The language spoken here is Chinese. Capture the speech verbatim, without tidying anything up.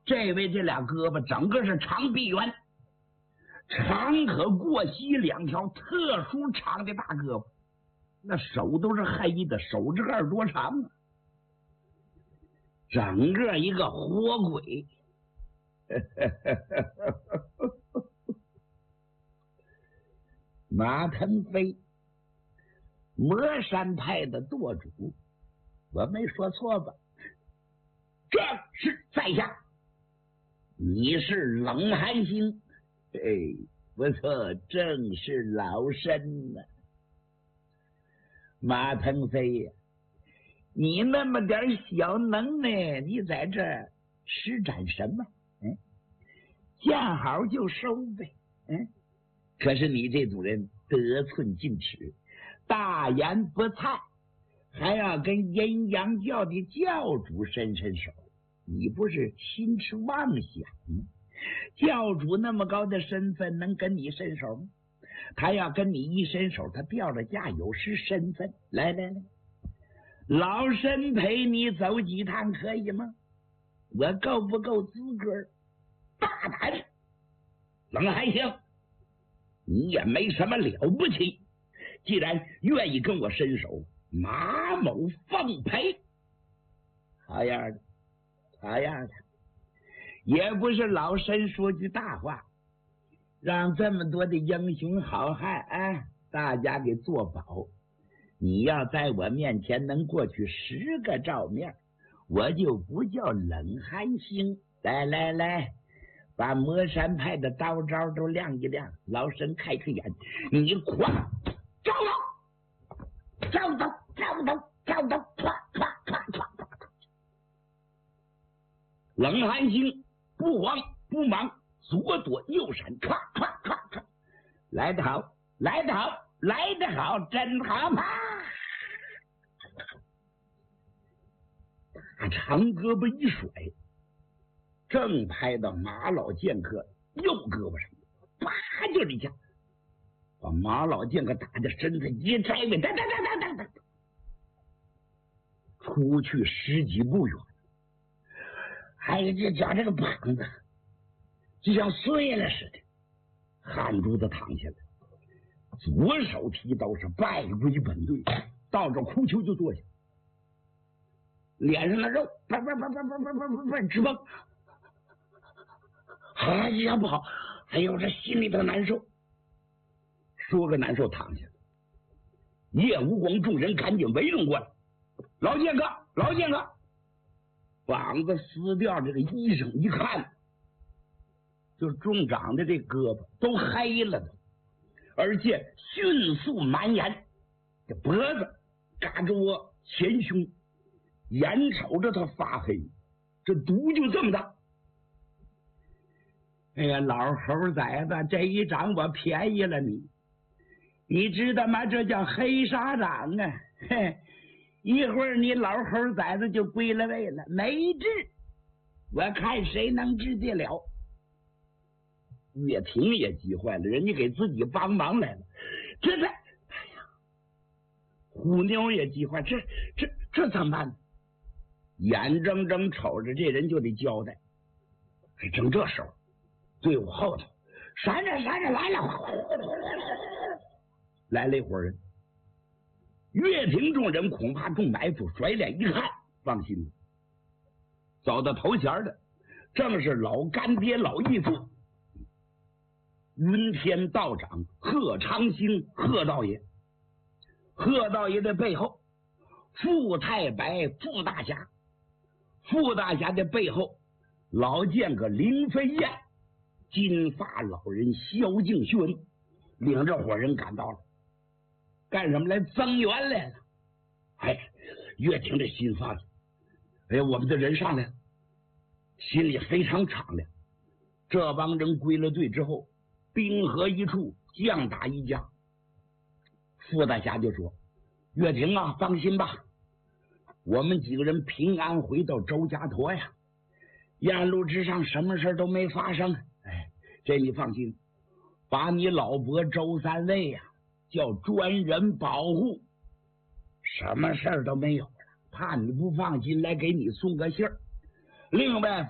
这位这俩胳膊整个是长臂猿，长可过膝，两条特殊长的大胳膊，那手都是黑的，手指盖多长啊！整个一个活鬼。马腾飞，魔山派的舵主，我没说错吧？正是在下。你是冷寒星，哎，不错，正是老身呢。马腾飞呀，你那么点小能耐，你在这施展什么？嗯，见好就收呗。嗯，可是你这种人得寸进尺，大言不惭，还要跟阴阳教的教主伸伸手。你不是心持妄想吗？教主那么高的身份，能跟你伸手吗？他要跟你一伸手，他掉了价，有失身份。来来来，老身陪你走几趟可以吗？我够不够资格？大胆！冷寒星，你也没什么了不起，既然愿意跟我伸手，马某奉陪。好样的，好样的！也不是老身说句大话，让这么多的英雄好汉啊，大家给做保。你要在我面前能过去十个照面，我就不叫冷寒星。来来来，把魔山派的刀招都亮一亮，老身开开眼。你狂招刀，招刀，招刀，招刀，唰唰唰唰唰！冷寒星不慌不忙，左躲右闪，唰唰唰唰！来得好，来得好，来得好，真好嘛！大长胳膊一甩，正拍到马老剑客右胳膊上，叭就一下，把马老剑客打的身子一摘尾，哒哒哒哒哒哒，出去十几步远。哎呀，这家这个膀子就像碎了似的，汗珠子淌下来，左手提刀是拜归本队，到这哭求就坐下，脸上的肉啪啪啪啪啪啪啪啪啪直蹦。哎呀不好，哎呦这心里头难受，说个难受躺下了。叶无光众人赶紧围拢过来，老剑客，老剑客，膀子撕掉这个衣裳一看，就中长的这胳膊都黑了的，而且迅速蔓延，这脖子嘎着我前胸，眼瞅着他发黑，这毒就这么大。哎呀，老猴崽子，这一掌我便宜了你，你知道吗？这叫黑沙掌啊！嘿，一会儿你老猴崽子就归了位了，没治，我看谁能治得了。岳霆也急坏了，人家给自己帮忙来了，这这，哎呀，虎妞也急坏，这这这怎么办呢？眼睁睁瞅着这人就得交代。正这时候，队伍后头闪着闪着来了，来了一伙人。岳霆众人恐怕中埋伏，甩脸一看，放心了，走到头前的正是老干爹老义父云天道长贺长兴贺道爷。贺道爷的背后傅太白傅大侠，傅大侠的背后老剑客林飞燕，金发老人萧敬轩，领着伙人赶到了。干什么来？增援来了。哎，岳霆这心发了，哎呀，我们的人上来了，心里非常敞亮。这帮人归了队之后，兵合一处，将打一家。傅大侠就说：“岳霆啊，放心吧，我们几个人平安回到周家坨呀，沿路之上什么事都没发生。哎，这你放心，把你老伯周三位呀、啊、叫专人保护，什么事都没有了，怕你不放心，来给你送个信儿。另外。”